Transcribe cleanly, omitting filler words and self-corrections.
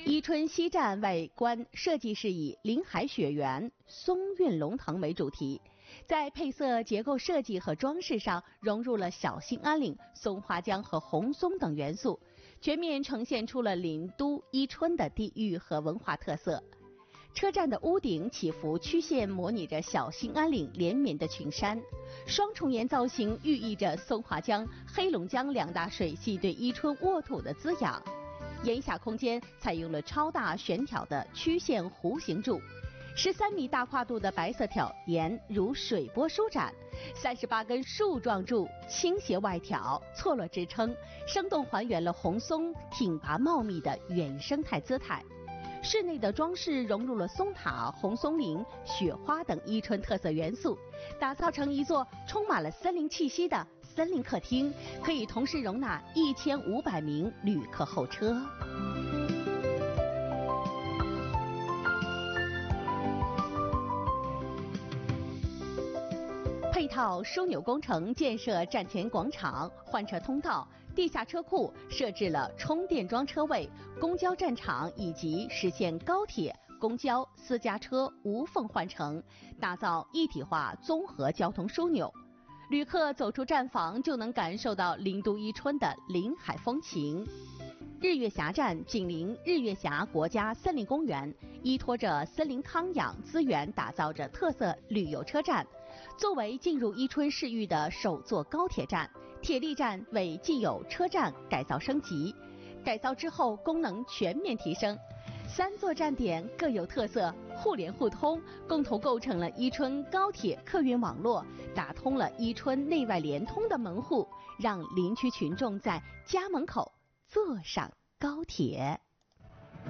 伊春西站外观设计是以林海雪原、松韵龙腾为主题，在配色、结构设计和装饰上融入了小兴安岭、松花江和红松等元素，全面呈现出了林都伊春的地域和文化特色。车站的屋顶起伏曲线模拟着小兴安岭连绵的群山，双重檐造型寓意着松花江、黑龙江两大水系对伊春沃土的滋养。檐下空间采用了超大悬挑的曲线弧形柱，13米大跨度的白色挑檐如水波舒展，38根树状柱倾斜外挑，错落支撑，生动还原了红松挺拔茂密的原生态姿态。室内的装饰融入了松塔、红松林、雪花等伊春特色元素，打造成一座充满了森林气息的森林客厅，可以同时容纳1500名旅客候车。配套枢纽工程建设站前广场、换车通道、地下车库，设置了充电桩车位、公交站场，以及实现高铁、公交、私家车无缝换乘，打造一体化综合交通枢纽。旅客走出站房就能感受到林都伊春的林海风情。日月峡站紧邻日月峡国家森林公园，依托着森林康养资源，打造着特色旅游车站。作为进入伊春市域的首座高铁站，铁力站为既有车站改造升级，改造之后功能全面提升。3座站点各有特色，互联互通，共同构成了伊春高铁客运网络，打通了伊春内外联通的门户，让林区群众在家门口坐上高铁。